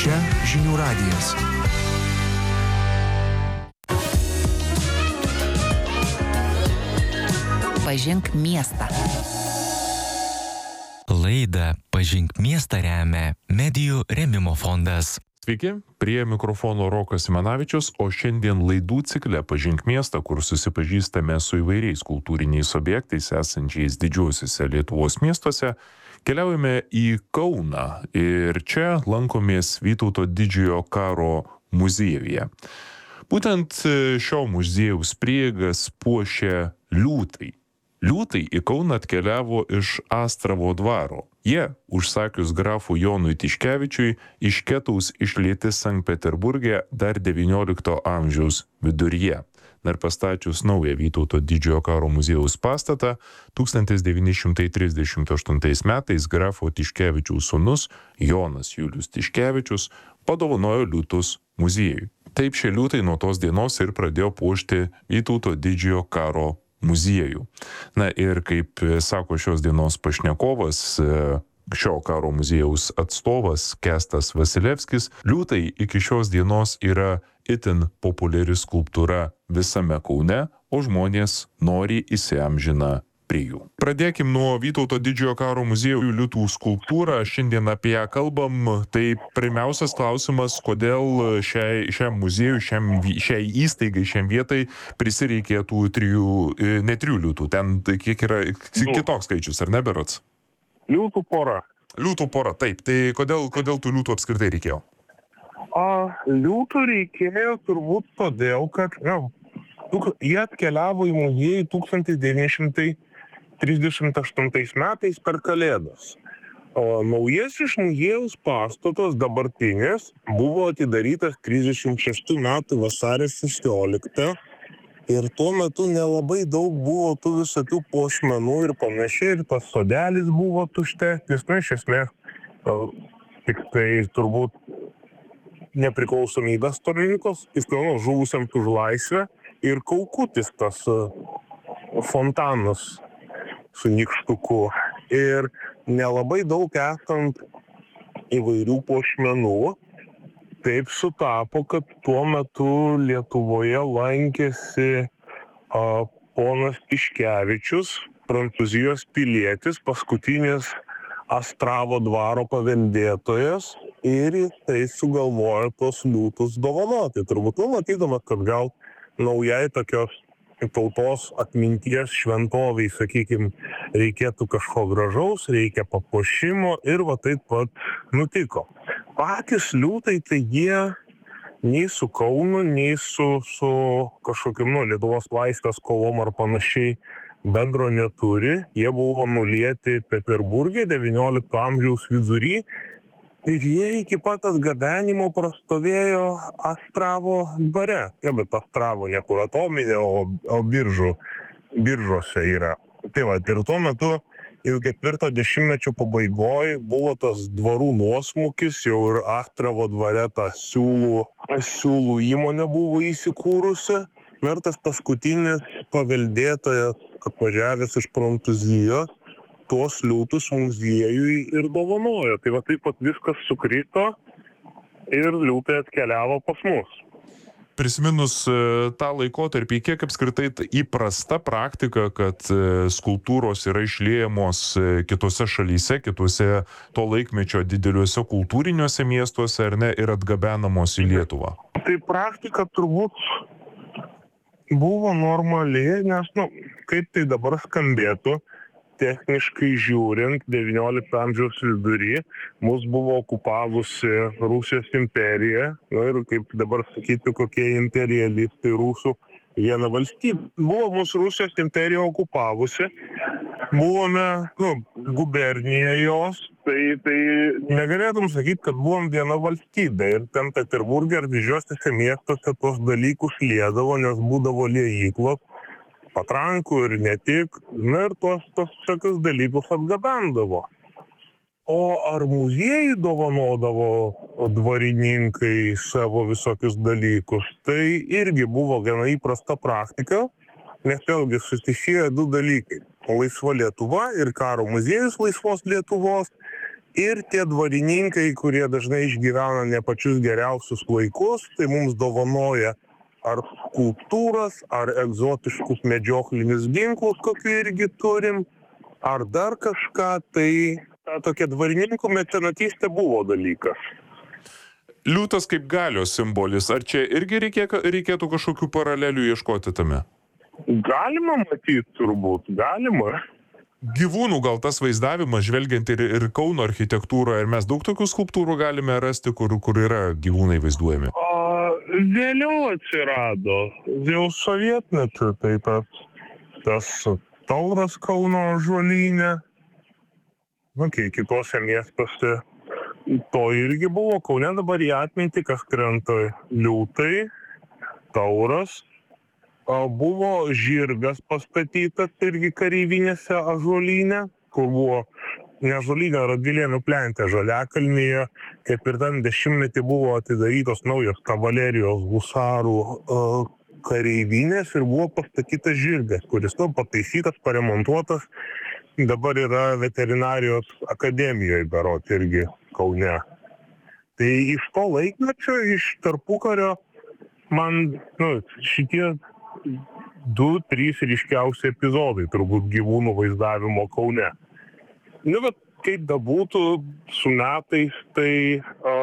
Čia žinių radijas. Pažink miestą. Laidą Pažink miestą remia Medijų rėmimo fondas. Sveiki, prie mikrofono Rokas Simanavičius, o šiandien laidų cikle Pažink miestą, kur susipažįstame su įvairiais kultūriniais objektais esančiais didžiuosiuose Lietuvos miestuose, keliaujame į Kauną ir čia lankomės Vytauto didžiojo karo muziejuje. Būtent šio muziejaus prieigas puošia liūtai. Liūtai į Kauną atkeliavo iš Astravo dvaro. Jie, užsakius grafui Jonui Tiškevičiui, iš Ketaus išlieti Sankt Peterburge dar XIX amžiaus viduryje. Dar pastačius naują Vytauto didžiojo karo muziejaus pastatą, 1938 metais grafo Tiškevičiaus sūnus Jonas Julius Tiškevičius padovanojo liūtus muziejui. Taip šie liūtai nuo tos dienos ir pradėjo puošti Vytauto didžiojo karo muziejų. Na ir kaip sako šios dienos pašnekovas, šio karo muziejaus atstovas Kęstas Vasilevskis, liūtai iki šios dienos yra itin populiari skulptūra visame Kaune, o žmonės nori įsiamžina prie jų. Pradėkim nuo Vytauto didžiojo karo muziejų liūtų skulptūrą. Šiandien apie ją kalbam. Tai pirmiausias klausimas, kodėl šiam muziejui, šiai įstaigai, šiam vietai prisireikė tų ne trijų liūtų. Ten kiek yra kitoks skaičius, ar ne, berods? Liūtų pora. Liūtų pora, taip. Tai kodėl tų liūtų apskritai reikėjo? Liūtų reikėjo turbūt todėl, kad jie atkeliavo į muziejų 1938 metais per Kalėdas. O naujasis muziejaus pastatas dabartinis buvo atidarytas 36 metų vasario 16. Ir tuo metu nelabai daug buvo tų visokių puošmenų ir panašiai, ir tas sodelis buvo tuštesnis, iš esmės, tik tai turbūt nepriklausomybės stalininkas, žuvusiam už laisvę, ir Kaukutis, tas fontanas su nykštuku. Ir nelabai daug esant įvairių puošmenų, taip sutapo, kad tuo metu Lietuvoje lankėsi ponas Tiškevičius, Prancūzijos pilietis, paskutinis Astravo dvaro paveldėtojas, ir jisai sugalvojo tos liūtus dovanoti. Turbūt matydamas, kad gal naujai tokios tautos atminties šventoviai, sakykime, reikėtų kažko gražaus, reikia papuošimo, ir va taip pat nutiko. Patys liūtai, tai jie nei su Kaunu, nei su kažkokiam Lietuvos laisvės kovom ar panašiai bendro neturi. Jie buvo nulieti Peterburge XIX amžiaus vidury. Ir jie iki pat atgabenimo prastovėjo Astravo dvare. Bet Astravo ne kur atominė, o biržuose yra. Tai va, ir tuo metu jau 4 dešimtmečio pabaigoj buvo tas dvarų nuosmukis, jau ir Astravo dvare ta siūlų įmonė buvo įsikūrusi. Ir tas paskutinis paveldėtojas, atvažiavęs iš Prancūzijos, tuos liūtus muziejui ir dovanojo. Tai va taip pat viskas sukrito ir liūtai atkeliavo pas mus. Prisiminus tą laikotarpį, kiek apskritai įprasta praktika, kad skulptūros yra išliejamos kitose šalyse, kitose to laikmečio dideliuose kultūriniuose miestuose, ar ne, ir atgabenamos į Lietuvą? Tai praktika turbūt buvo normali, nes, kaip tai dabar skambėtų, techniškai žiūrint, XIX amžiaus vidury mus buvo okupavusi Rusijos imperija, ir kaip dabar sakyti, kokie imperialistai rusų, viena valstybė. Buvo mūsų Rusijos imperija okupavusi, buvome gubernija jos, tai negalėtum sakyti, kad buvom viena valstybė. Ir ten Peterburge ar didžiuosiuose miestuose tos dalykus liedavo, nes būdavo liejyklos, patrankų ir ne tik, ir tos tokius dalykus atgabendavo. O ar muziejai dovanodavo dvarininkai savo visokius dalykus, tai irgi buvo gana įprasta praktika, nes vėlgi susisieja du dalykai. Laisva Lietuva ir karo muziejus laisvos Lietuvos Ir tie dvarininkai, kurie dažnai išgyvena ne pačius geriausius laikus, tai mums dovanoja ar skulptūras, ar egzotiškus medžioklinius ginklus, kokių irgi turim, ar dar kažką, tai ta tokia dvarininkų mecenatystė buvo dalykas. Liūtas kaip galios simbolis, ar čia irgi reikėtų kažkokių paralelių ieškoti tame? Galima matyti turbūt, galima. Gyvūnų gal tas vaizdavimas, žvelgiant ir Kauno architektūrą, ir mes daug tokių skulptūrų galime rasti, kur yra gyvūnai vaizduojami? Vėliau atsirado, jau sovietmečiu, tai tas tauras Kauno ąžuolyne, kitose miestuose to irgi buvo. Kaune dabar į atmintį, kas krenta liūtai, tauras. Buvo žirgas pastatytas irgi kareivinėse ąžuolyne, kur buvo ne ąžuolyne, Radvilėnų plente Žaliakalnyje, 4-10 buvo atidarytos naujos kavalerijos husarų kareivinės ir buvo pastatytas žirgas, kuris pataisytas, paremontuotas, dabar yra veterinarijos akademijoje berot irgi Kaune. Tai iš to laikmečio, iš tarpukario, man šitie 2-3 ryškiausi epizodai turbūt gyvūnų vaizdavimo Kaune. Bet kaip bebūtų, su metais tai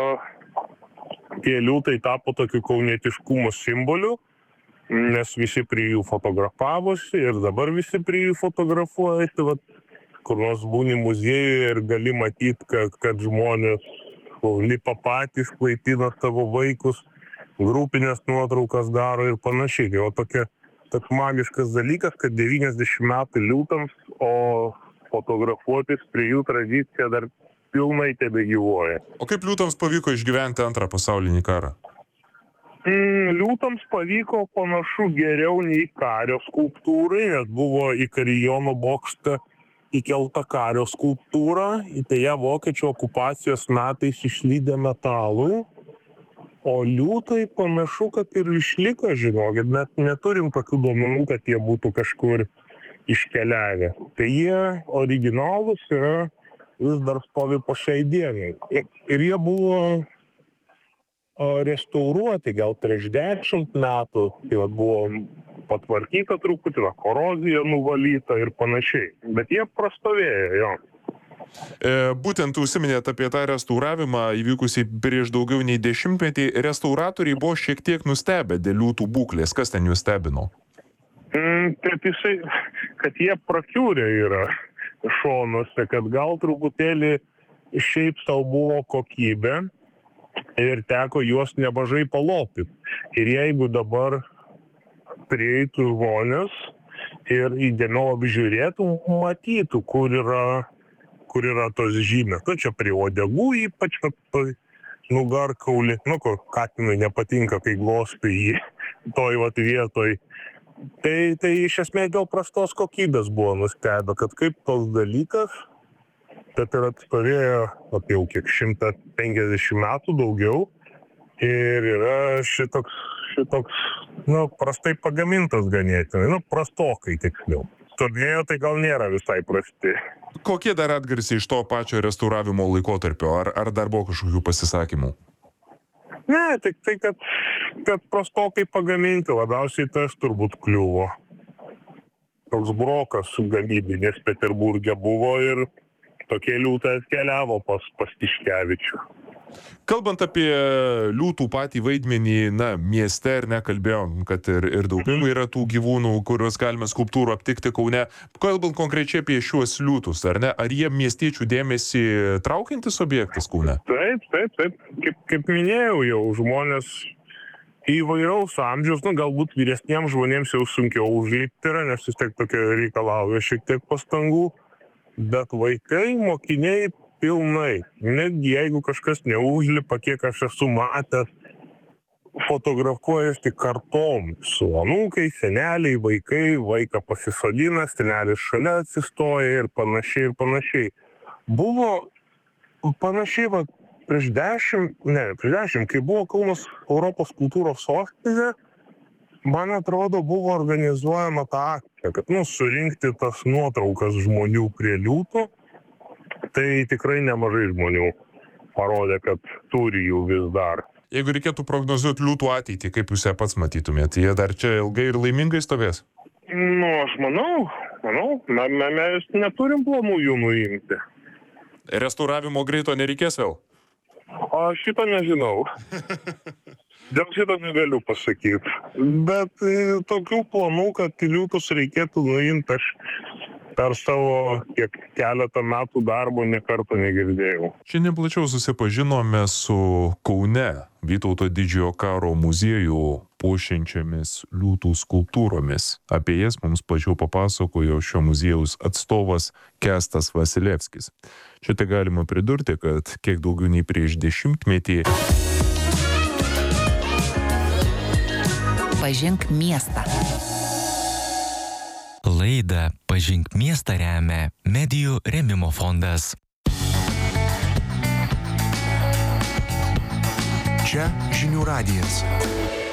tie liūtai tapo tokiu kaunietiškumo simboliu, nes visi prie jų fotografavosi ir dabar visi prie jų fotografuojasi. Kur nors būni muziejuje ir gali matyti, kad žmonės lipa patys, klaitina savo vaikus, grupinės nuotraukas daro ir panašiai. Tai toks magiškas dalykas, kad 90 metų liūtams, o fotografuotis prie jų tradicija dar pilnai tebegyvuoja. O kaip liūtams pavyko išgyventi Antrą pasaulinį karą? Liūtams pavyko panašu geriau nei kario skulptūrai, nes buvo į Karijono bokštą įkelta kario skulptūra, tai ją vokiečių okupacijos metais išlydė metalui. O liūtai panašu, kad ir išliko, žinokit, net neturim tokių duomenų, kad jie būtų kažkur iškeliavę. Tai jie originalūs yra, vis dar stovi po šiai dienai. Ir jie buvo restauruoti gal prieš 10 metų, tai buvo patvarkyta truputį, korozija nuvalyta ir panašiai. Bet jie prastovėjo, jo. Būtent užsiminėt apie tą restauravimą įvykusį prieš daugiau nei 10 metį. Restauratoriai buvo šiek tiek nustebę dėl liūtų būklės. Kas ten jūs stebino? Kad jie prakiūrė yra šonuose, kad gal truputėlį šiaip sau buvo kokybė ir teko juos nemažai palopyti. Ir jeigu dabar prieitų žmonės ir įdėmiau apžiūrėtų, matytų, kur yra tos žymės. Čia prie uodegų ypač nugarkaulį, kur katinui nepatinka, kai glostai jį toj vietoj. Tai iš esmės dėl prastos kokybės buvo nustebę, kad kaip toks dalykas, bet ir atstovėjo apie jau 150 metų daugiau ir yra šitoks prastai pagamintas ganėtinai, prastokai tiksliau. Stovėjo tai gal nėra visai prasti. Kokie dar atgarsiai iš to pačio restauravimo laikotarpio? Ar dar buvo kažkokių pasisakymų? Ne, tik tai, kad prastokai pagaminti, labiausiai tas turbūt kliuvo. Toks brokas gamybinis Peterburge buvo ir tokie liūtai atkeliavo pas Tiškevičių. Kalbant apie liūtų patį vaidmenį, mieste, ir nekalbėjom, kad ir daugiau yra tų gyvūnų, kuriuos galime skulptūrų aptikti Kaune. Kalbant konkrečiai apie šiuos liūtus, ar ne? Ar jie miestiečių dėmesį traukiantis objektas Kaune? Taip. Kaip minėjau jau, žmonės įvairaus amžiaus, galbūt vyresniems žmonėms jau sunkiau užlipti yra, nes vis tiek tokia reikalauja šiek tiek pastangų, bet vaikai, mokiniai pilnai. Netgi jeigu kažkas neužlipa, kiek aš esu matęs, fotografuojas tik kartom su anūkai, seneliai, vaiką pasisodina, senelis šalia atsistoja ir panašiai. Buvo panašiai prieš 10, kai buvo Kaunas Europos kultūros sostinė, man atrodo, buvo organizuojama ta akcija, kad surinkti tas nuotraukas žmonių prie liūtų Tai tikrai nemažai žmonių parodė, kad turi jų vis dar. Jeigu reikėtų prognozuoti liūtų ateitį, kaip jūs ją pats matytumėte, jie dar čia ilgai ir laimingai stovės? Aš manau, mes neturim planų jų nuimti. Restauravimo greito nereikės vėl? Aš šito nežinau. Dėl šito negaliu pasakyti. Bet tokių planų, kad liūtus reikėtų nuimti, aš per savo keletą metų darbo nė karto negirdėjau. Šiandien plačiau susipažinome su Kaune Vytauto didžiojo karo muziejų puošiančiamis liūtų skulptūromis. Apie jas mums plačiau papasakojo šio muziejaus atstovas Kęstas Vasilevskis. Čia tai galima pridurti, kad kiek daugiau nei prieš 10-metį Pažink miestą. Laidą Pažink miestą remia Medijų rėmimo fondas. Čia žinių radijas.